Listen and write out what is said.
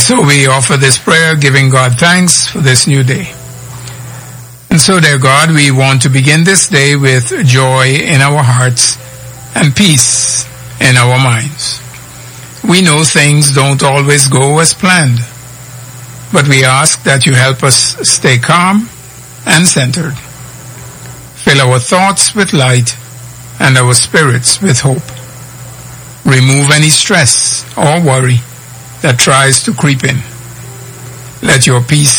So we offer this prayer, giving God thanks for this new day. And so, dear God, we want to begin this day with joy in our hearts and peace in our minds. We know things don't always go as planned, but we ask that you help us stay calm and centered. Fill our thoughts with light and our spirits with hope. Remove any stress or worry that tries to creep in. Let your peace